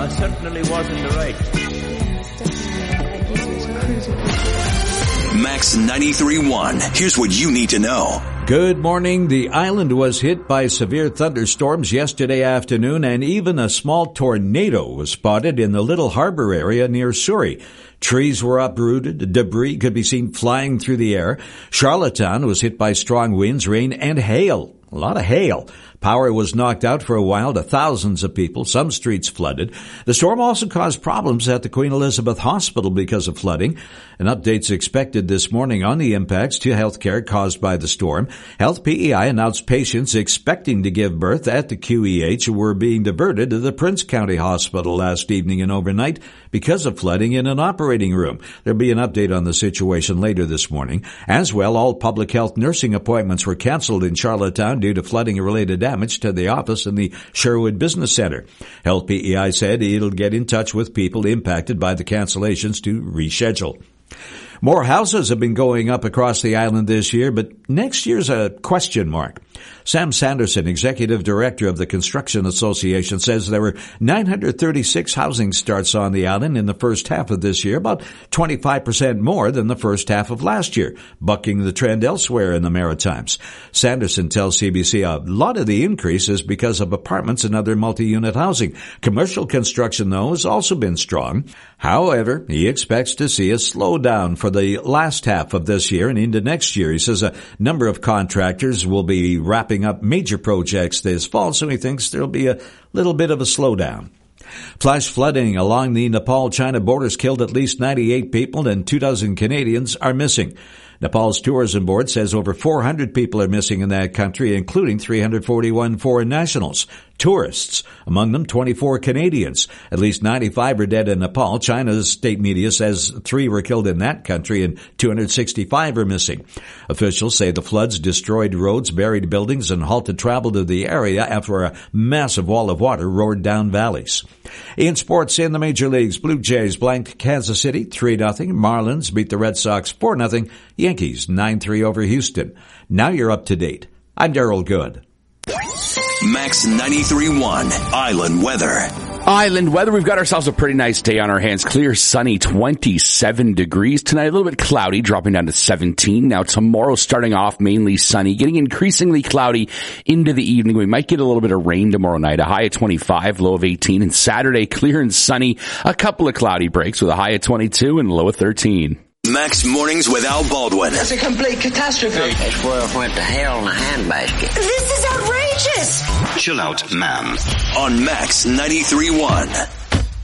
I certainly was in the right. Max 93.1. Here's what you need to know. Good morning. The island was hit by severe thunderstorms yesterday afternoon, and even a small tornado was spotted in the Little Harbor area near Surrey. Trees were uprooted. Debris could be seen flying through the air. Charlottetown was hit by strong winds, rain, and hail. A lot of hail. Power was knocked out for a while to thousands of people. Some streets flooded. The storm also caused problems at the Queen Elizabeth Hospital because of flooding. An update's expected this morning on the impacts to healthcare caused by the storm. Health PEI announced patients expecting to give birth at the QEH were being diverted to the Prince County Hospital last evening and overnight because of flooding in an operating room. There'll be an update on the situation later this morning. As well, all public health nursing appointments were canceled in Charlottetown due to flooding-related damage to the office in the Sherwood Business Center. Health PEI said it'll get in touch with people impacted by the cancellations to reschedule. More houses have been going up across the island this year, but next year's a question mark. Sam Sanderson, Executive Director of the Construction Association, says there were 936 housing starts on the island in the first half of this year, about 25% more than the first half of last year, bucking the trend elsewhere in the Maritimes. Sanderson tells CBC a lot of the increase is because of apartments and other multi-unit housing. Commercial construction, though, has also been strong. However, he expects to see a slowdown for the last half of this year and into next year. He says a number of contractors will be wrapping up major projects this fall, so he thinks there'll be a little bit of a slowdown. Flash flooding along the Nepal-China borders killed at least 98 people and 2,000 Canadians are missing. Nepal's tourism board says over 400 people are missing in that country, including 341 foreign nationals. Tourists, among them 24 Canadians. At least 95 are dead in Nepal. China's state media says 3 were killed in that country and 265 are missing. Officials say the floods destroyed roads, buried buildings, and halted travel to the area after a massive wall of water roared down valleys. In sports in the major leagues, Blue Jays blanked Kansas City 3-0. Marlins beat the Red Sox 4-0. Yankees 9-3 over Houston. Now you're up to date. I'm Darryl Good. Max 93.1 Island Weather. Island weather, we've got ourselves a pretty nice day on our hands. Clear, sunny, 27 degrees. Tonight, a little bit cloudy, dropping down to 17. Now, tomorrow, starting off mainly sunny, getting increasingly cloudy into the evening. We might get a little bit of rain tomorrow night, a high of 25, low of 18. And Saturday, clear and sunny, a couple of cloudy breaks with a high of 22 and a low of 13. Max Mornings with Al Baldwin. That's a complete catastrophe. This world went to hell in a handbasket. This is outrageous. Chill out, ma'am. On Max 93.1.